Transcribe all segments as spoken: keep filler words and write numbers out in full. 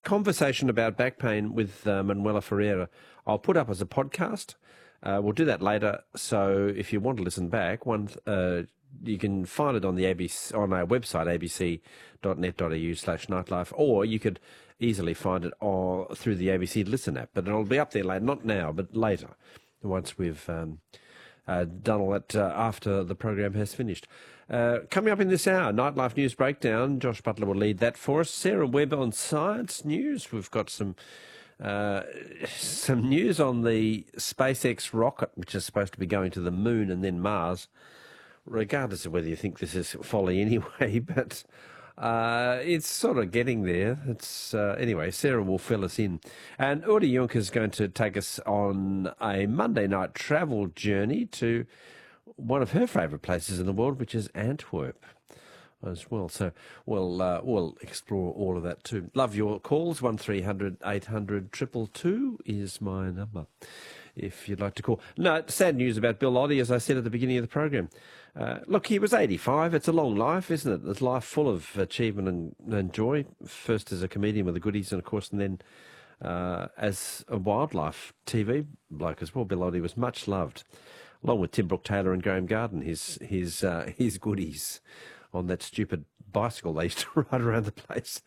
conversation about back pain with uh, Manuela Ferreira, I'll put up as a podcast. Uh, we'll do that later. So if you want to listen back, one uh, you can find it on the A B C on our website, abc.net.au slash nightlife, or you could easily find it all through the A B C Listen app. But it'll be up there later, not now, but later, once we've um, uh, done all that uh, after the program has finished. Uh, coming up in this hour, Nightlife News Breakdown. Josh Butler will lead that for us. Sarah Webb on Science News. We've got some uh, some news on the SpaceX rocket, which is supposed to be going to the moon and then Mars, regardless of whether you think this is folly anyway, but uh, it's sort of getting there. It's uh, anyway, Sarah will fill us in. And Udi Junk is going to take us on a Monday night travel journey to one of her favourite places in the world, which is Antwerp as well. So we'll uh, we'll explore all of that too. Love your calls. One three hundred eight hundred triple two is my number if you'd like to call. No, sad news about Bill Oddie, as I said at the beginning of the program. Uh, look, he was eighty-five. It's a long life, isn't it? It's a life full of achievement and, and joy. First as a comedian with the Goodies, and of course, and then uh, as a wildlife T V bloke as well. Bill Oddie was much loved, along with Tim Brooke-Taylor and Graham Garden, his his uh, his goodies on that stupid bicycle they used to ride around the place,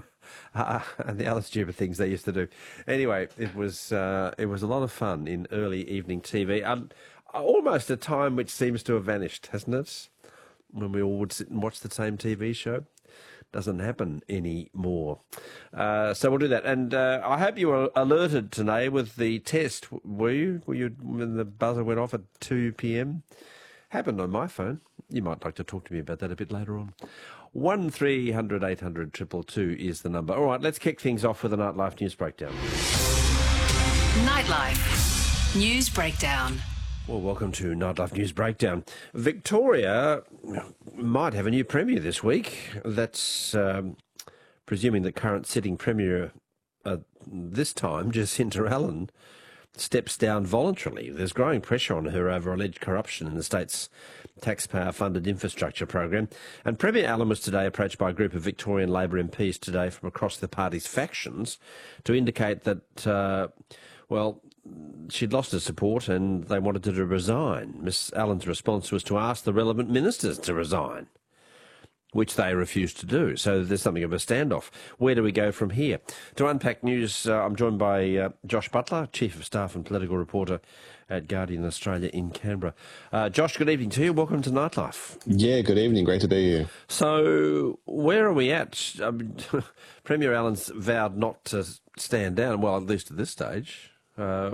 uh, and the other stupid things they used to do. Anyway, it was uh, it was a lot of fun in early evening T V. Um, almost a time which seems to have vanished, hasn't it? When we all would sit and watch the same T V show. Doesn't happen anymore. Uh, so we'll do that. And uh, I hope you were alerted today with the test. Were you? Were you when the buzzer went off at two p.m? Happened on my phone. You might like to talk to me about that a bit later on. One three hundred eight hundred triple two is the number. All right, let's kick things off with a Nightlife News Breakdown. Nightlife News Breakdown. Well, welcome to Nightlife News Breakdown. Victoria might have a new premier this week. That's um, presuming the current sitting premier uh, this time, Jacinta Allen, steps down voluntarily. There's growing pressure on her over alleged corruption in the state's taxpayer-funded infrastructure program. And Premier Allen was today approached by a group of Victorian Labor M Ps today from across the party's factions to indicate that, uh, well, she'd lost her support and they wanted her to resign. Miss Allen's response was to ask the relevant ministers to resign, which they refused to do. So there's something of a standoff. Where do we go from here? To unpack news, uh, I'm joined by uh, Josh Butler, Chief of Staff and Political Reporter at Guardian Australia in Canberra. Uh, Josh, good evening to you. Welcome to Nightlife. Yeah, good evening. Great to be here. So where are we at? I mean, Premier Allen's vowed not to stand down, well, at least at this stage. Uh,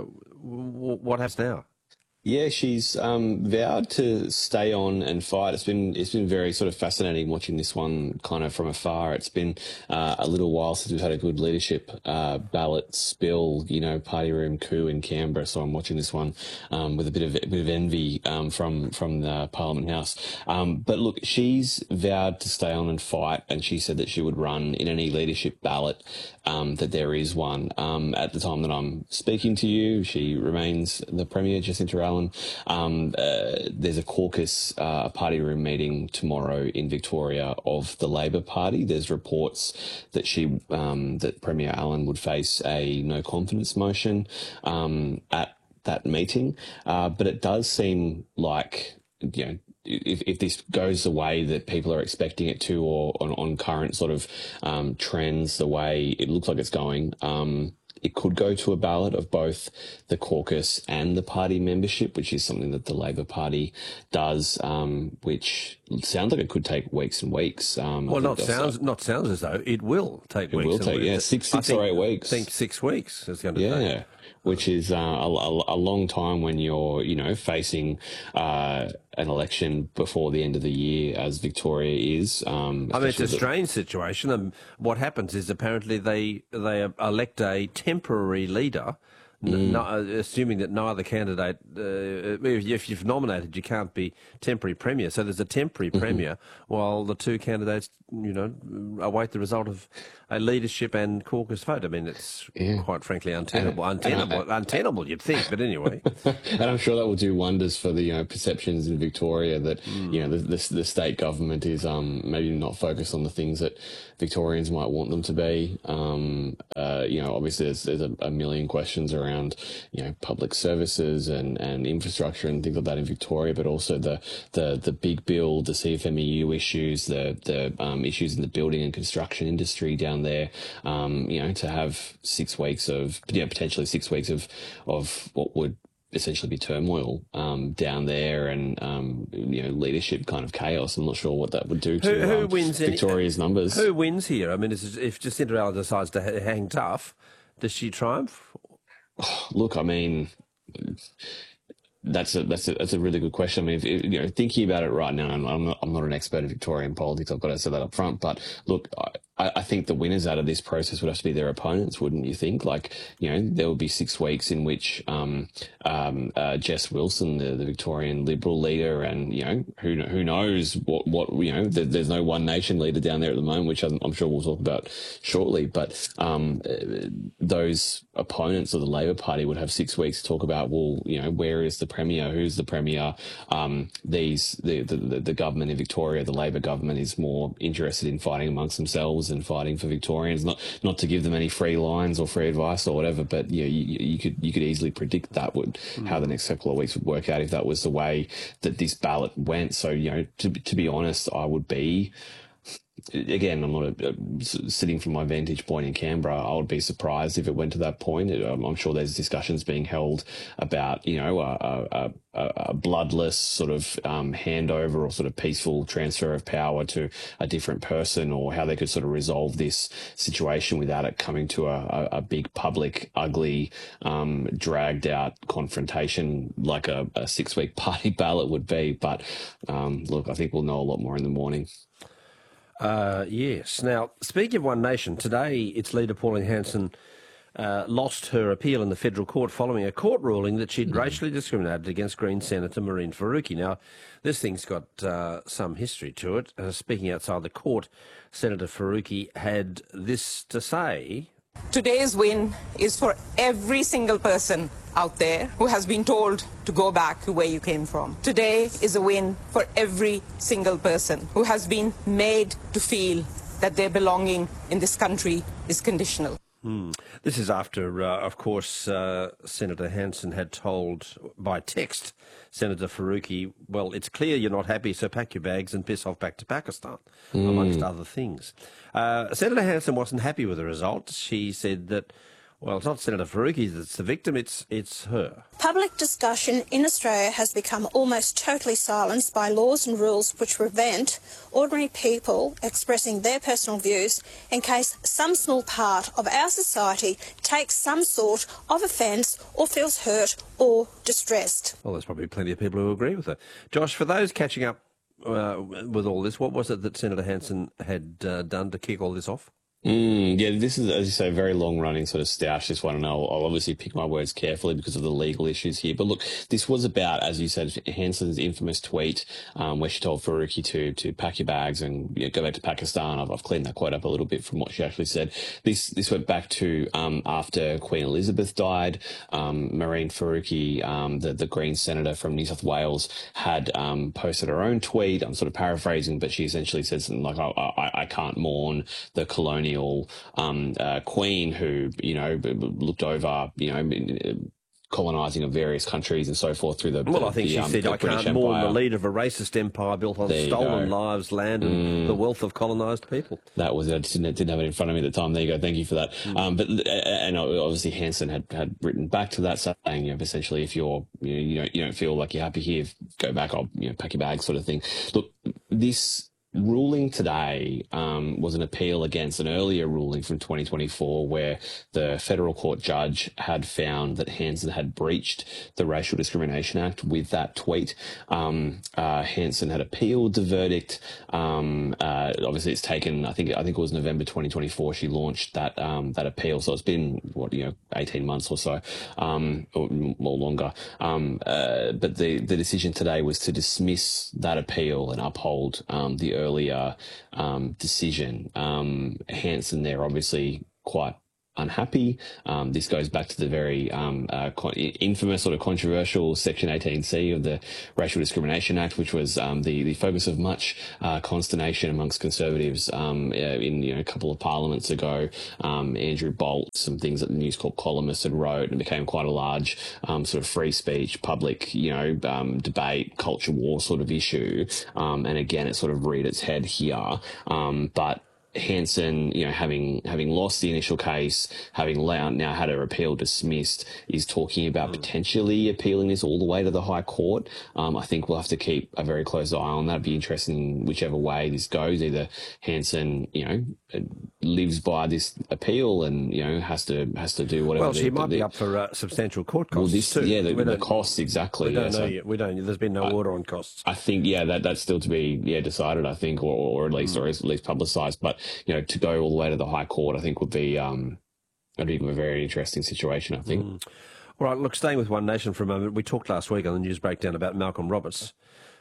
what happens now? Yeah, she's um, vowed to stay on and fight. It's been it's been very sort of fascinating watching this one kind of from afar. It's been uh, a little while since we've had a good leadership uh, ballot spill, you know, party room coup in Canberra. So I'm watching this one um, with a bit of a bit of envy um, from from the Parliament House. Um, but look, she's vowed to stay on and fight, and she said that she would run in any leadership ballot um, that there is one. Um, at the time that I'm speaking to you, she remains the Premier, Jacinta Allen. Um, uh, there's a caucus, uh, a party room meeting tomorrow in Victoria of the Labor Party. There's reports that she, um, that Premier Allen would face a no confidence motion um, at that meeting. Uh, but it does seem like, you know, if, if this goes the way that people are expecting it to, or on, on current sort of um, trends, the way it looks like it's going, um, it could go to a ballot of both the caucus and the party membership, which is something that the Labor Party does, um, which sounds like it could take weeks and weeks. Um, well, not sounds not sounds as though it will take it weeks. It will and take, weeks. yeah, six, six think, or eight weeks. I think six weeks is going to yeah. take. Yeah. Which is uh, a, a, a long time when you're, you know, facing uh, an election before the end of the year, as Victoria is. Um, I mean, it's a strange situation. And what happens is apparently they they elect a temporary leader N- no, uh, assuming that no other candidate, uh, if if you've nominated, you can't be temporary premier. So there's a temporary Mm-hmm. premier while the two candidates, you know, await the result of a leadership and caucus vote. I mean, it's Yeah. quite frankly untenable. And- untenable, and untenable, you'd think, but anyway. And I'm sure that will do wonders for the you know perceptions in Victoria that you know the, the the state government is um maybe not focused on the things that Victorians might want them to be. Um, uh, you know, obviously there's, there's a, a million questions around you know public services and, and infrastructure and things like that in Victoria, but also the the the big bill, the C F M E U issues, the the um, issues in the building and construction industry down there. Um, you know, to have six weeks of you know, potentially six weeks of of what would essentially be turmoil um, down there and um, you know leadership kind of chaos. I'm not sure what that would do to Who, who um, wins any- Victoria's numbers. Who wins here? I mean, is, if Jacinda Allen decides to ha- hang tough, does she triumph? Look, I mean, that's a that's a that's a really good question. I mean, if, if, you know, thinking about it right now, and I'm not I'm not an expert in Victorian politics. I've got to say that up front. But look, I, I think the winners out of this process would have to be their opponents, wouldn't you think? Like, you know, there would be six weeks in which um, um, uh, Jess Wilson, the, the Victorian Liberal leader, and you know, who who knows what what you know, there, there's no One Nation leader down there at the moment, which I'm, I'm sure we'll talk about shortly. But um, those opponents of the Labor Party would have six weeks to talk about, well, you know, where is the premier? Who's the premier? Um, these the, the the government in Victoria, the Labor government, is more interested in fighting amongst themselves and fighting for Victorians. Not not to give them any free lines or free advice or whatever, but yeah, you, you could you could easily predict that would mm. how the next couple of weeks would work out if that was the way that this ballot went. So you know, to to be honest, I would be. Again, I'm not a, a, sitting from my vantage point in Canberra. I would be surprised if it went to that point. I'm, I'm sure there's discussions being held about, you know, a, a, a, a bloodless sort of um, handover or sort of peaceful transfer of power to a different person, or how they could sort of resolve this situation without it coming to a, a, a big public, ugly, um, dragged out confrontation like a, a six week party ballot would be. But um, look, I think we'll know a lot more in the morning. Uh, yes. Now, speaking of One Nation, today its leader, Pauline Hanson, uh, lost her appeal in the federal court following a court ruling that she'd mm. racially discriminated against Green Senator Mehreen Faruqi. Now, this thing's got uh, some history to it. Uh, speaking outside the court, Senator Faruqi had this to say. Today's win is for every single person out there who has been told to go back to where you came from. Today is a win for every single person who has been made to feel that their belonging in this country is conditional. Hmm. This is after, uh, of course, uh, Senator Hanson had told by text Senator Faruqi, well, it's clear you're not happy, so pack your bags and piss off back to Pakistan, mm. amongst other things. Uh, Senator Hanson wasn't happy with the result. She said that, well, it's not Senator Faruqi that's the victim, it's it's her. Public discussion in Australia has become almost totally silenced by laws and rules which prevent ordinary people expressing their personal views in case some small part of our society takes some sort of offence or feels hurt or distressed. Well, there's probably plenty of people who agree with her. Josh, for those catching up uh, with all this, what was it that Senator Hanson had uh, done to kick all this off? Mm, yeah, this is, as you say, a very long-running sort of stoush, this one, and I'll, I'll obviously pick my words carefully because of the legal issues here. But look, this was about, as you said, Hanson's infamous tweet um, where she told Faruqi to to pack your bags and you know, go back to Pakistan. I've, I've cleaned that quote up a little bit from what she actually said. This this went back to um, after Queen Elizabeth died. Um, Mehreen Faruqi, um, the, the Green senator from New South Wales, had um, posted her own tweet. I'm sort of paraphrasing, but she essentially said something like, I, I, I can't mourn the colonial Um, uh, queen who, you know, looked over, you know, colonising of various countries and so forth through the. Well, the, I think the, she um, said, I British can't mourn Empire. the lead of a racist empire built on There you stolen go. lives, land, and Mm. the wealth of colonised people. That was, I just didn't, didn't have it in front of me at the time. There you go. Thank you for that. Mm. Um, but, and obviously Hanson had, had written back to that saying, you know, essentially if you're, you know, you don't, you don't feel like you're happy here, go back, I'll, you know, pack your bag sort of thing. Look, this, ruling today um, was an appeal against an earlier ruling from twenty twenty-four where the federal court judge had found that Hansen had breached the Racial Discrimination Act with that tweet. Um, uh, Hansen had appealed the verdict. Um, uh, obviously, it's taken. I think. I think it was November twenty twenty-four. She launched that um, that appeal. So it's been what you know, eighteen months or so, um, or more longer. Um, uh, but the the decision today was to dismiss that appeal and uphold um, the earlier um, decision. Um, Hansen there obviously quite unhappy. Um, this goes back to the very um, uh, infamous sort of controversial Section eighteen C of the Racial Discrimination Act, which was um, the, the focus of much uh, consternation amongst Conservatives um, in you know, a couple of parliaments ago. Um, Andrew Bolt, some things that the News Corp columnist had wrote, and it became quite a large um, sort of free speech, public, you know, um, debate, culture war sort of issue. Um, and again, it sort of reared its head here. Um, but Hansen, you know, having having lost the initial case, having now had her appeal dismissed, is talking about mm. potentially appealing this all the way to the High Court. Um, I think we'll have to keep a very close eye on that. It'd be interesting whichever way this goes. Either Hansen, you know, lives by this appeal and you know has to has to do whatever. Well, she they, might they, be up for uh, substantial court costs. Well, this, too. yeah, the, we the costs exactly. We don't yeah, know so yet. We don't. There's been no I, order on costs. I think, yeah, that that's still to be yeah decided. I think, or, or at least mm. or at least publicised. But you know, to go all the way to the High Court, I think would be um, would be a very interesting situation. I think. Mm. All right, look, staying with One Nation for a moment. We talked last week on the News Breakdown about Malcolm Roberts.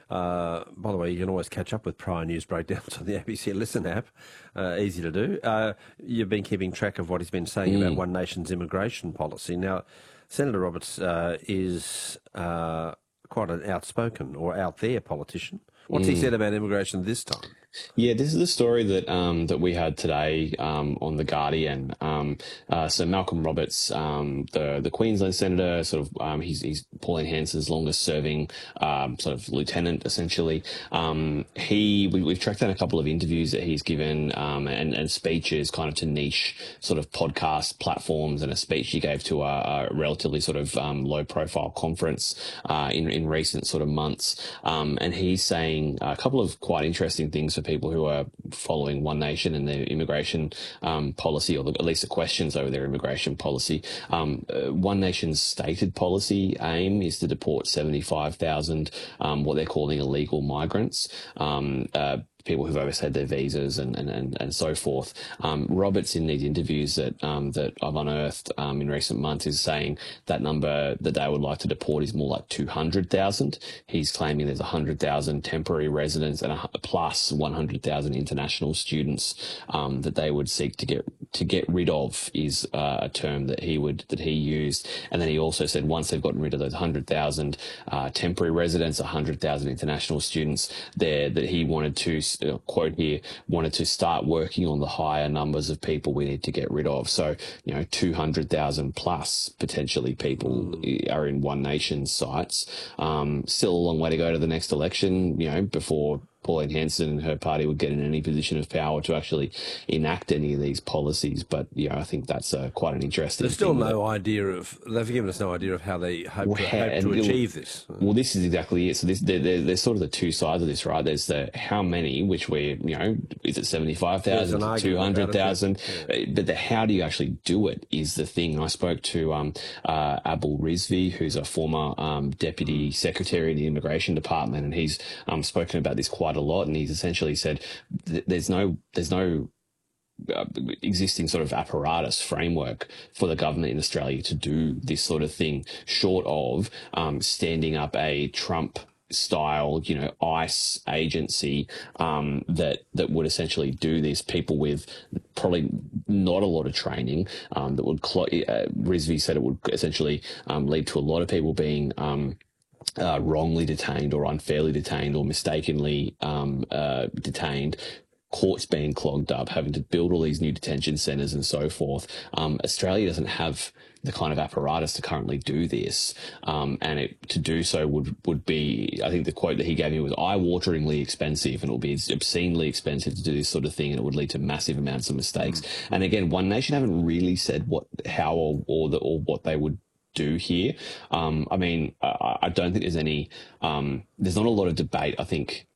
Uh, by the way, you can always catch up with prior news breakdowns on the A B C Listen app. Uh, easy to do. Uh, you've been keeping track of what he's been saying mm. about One Nation's immigration policy. Now, Senator Roberts uh, is uh, quite an outspoken or out there politician. What's mm. he said about immigration this time? Yeah, this is the story that um, that we had today um, on The Guardian. Um, uh, so Malcolm Roberts, um, the the Queensland senator, sort of, um, he's, he's Pauline Hanson's longest serving um, sort of lieutenant, essentially. Um, he we, we've tracked down a couple of interviews that he's given um, and, and speeches kind of to niche sort of podcast platforms, and a speech he gave to a, a relatively sort of um, low profile conference uh, in, in recent sort of months. Um, and he's saying a couple of quite interesting things for people who are following One Nation and their immigration um, policy, or at least the questions over their immigration policy. Um, uh, One Nation's stated policy aim is to deport seventy-five thousand um, what they're calling illegal migrants. Um, uh, people who've overstayed their visas and, and, and, and so forth. Um, Roberts, in these interviews that um, that I've unearthed um, in recent months, is saying that number that they would like to deport is more like two hundred thousand. He's claiming there's one hundred thousand temporary residents and a, plus one hundred thousand international students um, that they would seek to get to get rid of, is uh, a term that he would that he used. And then he also said once they've gotten rid of those one hundred thousand uh, temporary residents, one hundred thousand international students, there that he wanted to, quote here, wanted to start working on the higher numbers of people we need to get rid of. So, you know, two hundred thousand plus potentially people mm. are in One Nation's sights. Um, still a long way to go to the next election, you know, before Pauline Hanson and her party would get in any position of power to actually enact any of these policies. But, you know, I think that's uh, quite an interesting There's still thing no that, idea of, they've given us no idea of how they hope, well, to, hope to achieve this. Well, this is exactly it. So this, there, there, there's sort of the two sides of this, right? There's the how many, which we, you know, is it seventy-five thousand, two hundred thousand? Yeah. But the how do you actually do it is the thing. I spoke to um, uh, Abul Rizvi, who's a former um, deputy secretary in the immigration department, and he's um, spoken about this quite a lot. And he's essentially said th- there's no there's no Uh, existing sort of apparatus framework for the government in Australia to do this sort of thing, short of um, standing up a Trump style, you know, ICE agency um, that that would essentially do this. People with probably not a lot of training um, that would. Cl- uh, Rizvi said it would essentially um, lead to a lot of people being Um, Uh, wrongly detained or unfairly detained or mistakenly um, uh, detained, courts being clogged up, having to build all these new detention centres and so forth. Um, Australia doesn't have the kind of apparatus to currently do this, um, and it, to do so would would be, I think the quote that he gave me was eye-wateringly expensive, and it would be obscenely expensive to do this sort of thing, and it would lead to massive amounts of mistakes. Mm-hmm. And again, One Nation haven't really said what, how, or or, the, or what they would do here. Um, I mean, I, I don't think there's any, um, there's not a lot of debate, I think,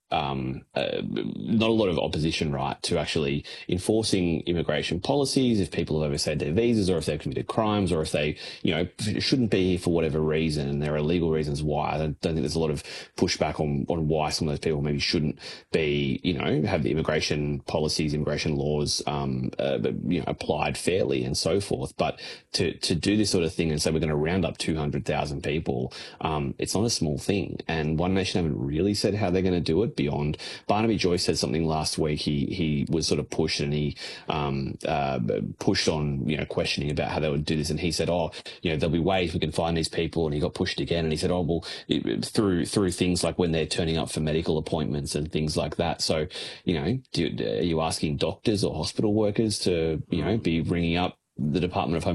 um, uh, not a lot of opposition, right, to actually enforcing immigration policies if people have overstayed their visas or if they've committed crimes or if they, you know, shouldn't be here for whatever reason and there are legal reasons why. I don't, don't think there's a lot of pushback on, on why some of those people maybe shouldn't be, you know, have the immigration policies, immigration laws, um, uh, you know, applied fairly and so forth. But to, to do this sort of thing and say we're going to round up two hundred thousand people, um, it's not a small thing. And One Nation haven't really said how they're going to do it beyond. Barnaby Joyce said something last week. He he was sort of pushed and he um, uh, pushed on, you know, questioning about how they would do this. And he said, oh, you know, there'll be ways we can find these people. And he got pushed again. And he said, oh, well, it, through through things like when they're turning up for medical appointments and things like that. So, you know, do, are you asking doctors or hospital workers to, you know, be ringing up the Department of Home